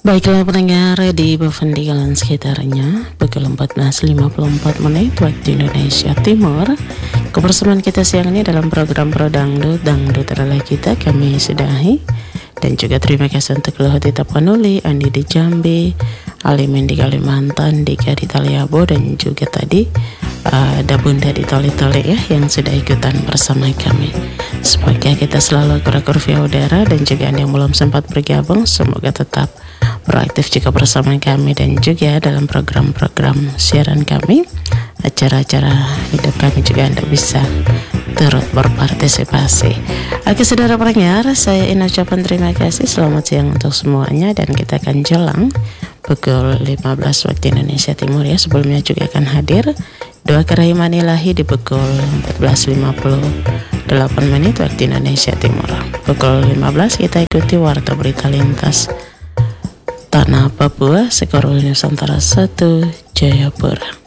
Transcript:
Baiklah pendengar di Bavendikalan sekitarnya, pukul 14.54 menit waktu Indonesia Timur. Kebersamaan kita siang ini dalam program Pro Dangdut adalah kita, kami sudahi. Dan juga terima kasih untuk Luhut di Tapanuli, Andi di Jambi, Alimin di Kalimantan, Dika di Taliabo, dan juga tadi ada Bunda di Toli-Toli ya yang sudah ikutan bersama kami. Semoga kita selalu akur-akur via udara, dan juga Anda yang belum sempat bergabung, semoga tetap proaktif juga bersama kami dan juga dalam program-program siaran kami, acara-acara hidup kami juga Anda bisa turut berpartisipasi. Oke saudara pendengar, saya ingin ucapkan terima kasih, selamat siang untuk semuanya, dan kita akan jelang pukul 15 waktu Indonesia Timur ya. Sebelumnya juga akan hadir doa kerahiman ilahi di pukul 14.58 menit waktu Indonesia Timur. Pukul 15 kita ikuti warta berita lintas Tanah Papua, Sekorul Nusantara 1, Jayapura.